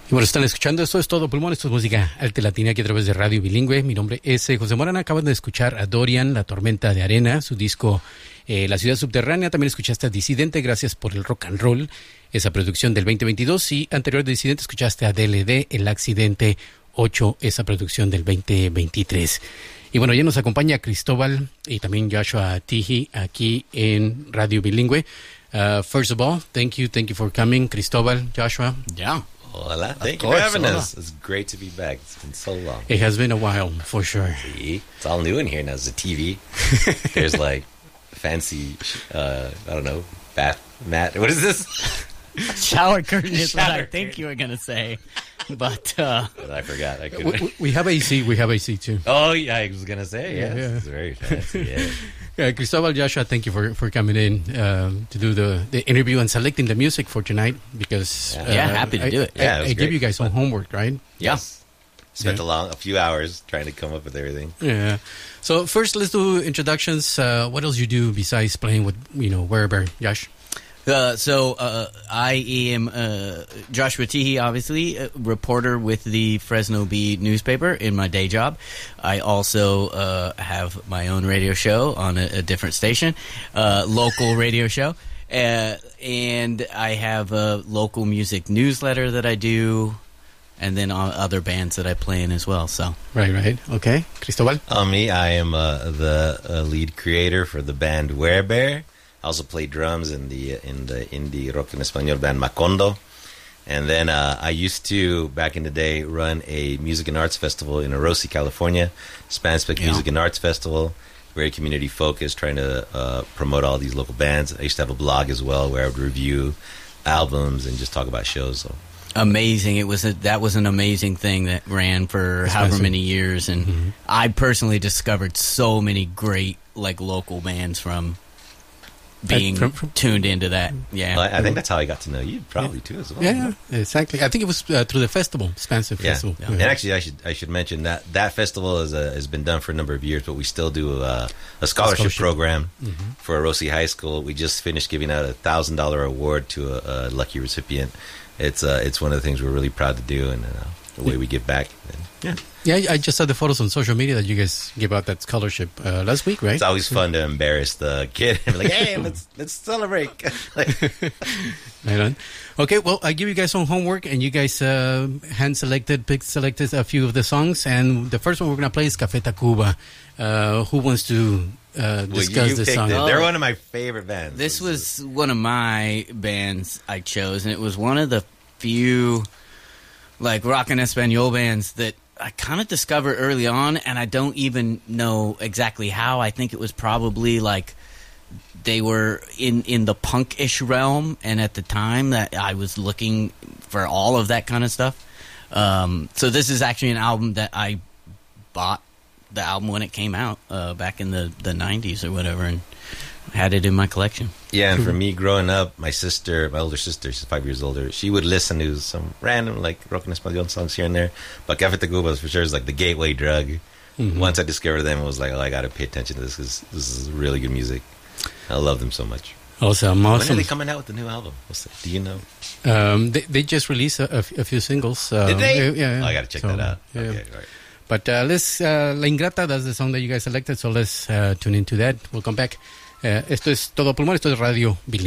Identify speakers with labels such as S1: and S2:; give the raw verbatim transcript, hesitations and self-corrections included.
S1: Y bueno, están escuchando, esto es Todo Pulmón, esto es música alta latina aquí a través de Radio Bilingüe. Mi nombre es eh, José Morana. Acaban de escuchar a Dorian, La Tormenta de Arena, su disco eh, La Ciudad Subterránea. También escuchaste a Disidente, Gracias por el Rock and Roll, esa producción del veinte veintidós. Y anterior de Disidente escuchaste a D L D, El Accidente ocho, esa producción del veinte veintitrés. Y bueno, ya nos acompaña Cristóbal y también Joshua Tihi aquí en Radio Bilingüe. Uh, first of all, thank you, thank you for coming, Cristóbal, Joshua.
S2: Yeah.
S3: Hola. Thank
S2: of
S3: you
S2: course,
S3: for having
S2: hola.
S3: us. It's great to be back. It's been so long.
S1: It has been a while, for sure.
S3: See? It's all new in here now. There's a T V. There's like fancy, uh, I don't know, bath mat. What is this?
S2: Shower curtain is what
S3: Shower
S2: I think
S3: curtain.
S2: you were going to say. But, uh...
S3: I forgot. I
S1: We,
S3: couldn't.
S1: we- we have A C, we have A C too.
S3: Oh, yeah, I was going to say,
S1: Yeah,
S3: yes.
S1: yeah.
S3: It's very fancy, yeah.
S1: Uh, Cristóbal, Joshua, thank you for, for coming in uh, to do the, the interview and selecting the music for tonight because
S3: Yeah.
S1: uh,
S2: Yeah, happy to
S1: I,
S2: do it.
S1: I,
S3: Yeah, it was
S1: I gave
S3: great.
S1: you guys some homework, right?
S3: Yes. Spent
S1: Yeah.
S3: a long, a few hours trying to come up with everything.
S1: Yeah. So first, let's do introductions. Uh, what else you do besides playing with, you know, Wherever, Josh?
S2: Uh, so uh, I am uh, Joshua Tihi, obviously, a reporter with the Fresno Bee newspaper in my day job. I also uh, have my own radio show on a, a different station, uh, local radio show. Uh, and I have a local music newsletter that I do, and then uh, other bands that I play in as well. So
S1: Right, right. Okay. Cristóbal?
S3: Uh, me, I am uh, the uh, lead creator for the band Werebear. I also play drums in the in the indie rock en español band Macondo. And then uh, I used to, back in the day, run a music and arts festival in Orosi, California, Spanish-speaking
S2: Yeah.
S3: Music and Arts Festival, very community-focused, trying to uh, promote all these local bands. I used to have a blog as well where I would review albums and just talk about shows. So.
S2: amazing! It was a, that was an amazing thing that ran for
S1: That's
S2: however
S1: awesome.
S2: many years, and
S1: Mhm.
S2: I personally discovered so many great like local bands from being
S1: from- from-
S2: tuned into that. Yeah,
S3: Well, I, I think that's how I got to know you, probably, too, as well.
S1: Yeah, yeah, exactly. I think it was uh, through the festival, Expansive
S3: Yeah.
S1: Festival.
S3: And actually, I should I should mention that that festival is, uh, has been done for a number of years, but we still do uh, a scholarship,
S1: Scholarship.
S3: program
S1: Mhm.
S3: for Orosi High School. We just finished giving out a thousand dollar award to a, a lucky recipient. It's uh, it's one of the things we're really proud to do, and uh, the way we give back. And, yeah,
S1: Yeah, I just saw the photos on social media that you guys gave out that scholarship uh, last week, right?
S3: it's always fun to embarrass the kid and be like, "Hey, let's let's celebrate!" Like,
S1: Right on. Okay, well, I give you guys some homework, and you guys uh, hand selected, pick selected a few of the songs, and the first one we're gonna play is Café Tacuba. Uh, who wants to uh,
S3: well,
S1: discuss
S3: you
S1: this
S3: picked
S1: song?
S3: it. They're
S2: Oh.
S3: one of my favorite bands.
S2: this was one of my bands I chose, and it was one of the few like rock and español bands that I kind of discovered early on, and I don't even know exactly how. I think it was probably like they were in, in the punk-ish realm, and at the time that I was looking for all of that kind of stuff. Um, so this is actually an album that I bought the album when it came out uh, back in the, the nineties or whatever, and had it in my collection.
S3: Yeah, and for me, growing up, my sister, my older sister, she's five years older, she would listen to some random, like, rock en español songs here and there. But Café Tacuba, for sure, is like the gateway drug.
S1: Mhm.
S3: Once I discovered them, I was like, oh, I got to pay attention to this because this is really good music. I love them so much.
S1: Awesome,
S3: When are
S1: awesome.
S3: they coming out with the new album? What's that? Do you know?
S1: Um, they, they just released a, a f- a few singles. Uh,
S3: Did they?
S1: Yeah, yeah.
S3: Oh, I got to check
S1: So,
S3: that out.
S1: yeah.
S3: Okay, all right.
S1: But uh, let's, uh, La Ingrata, that's the song that you guys selected, so let's uh, tune into that. We'll come back. Uh, esto es Todo Pulmón, esto es Radio Bilingüe.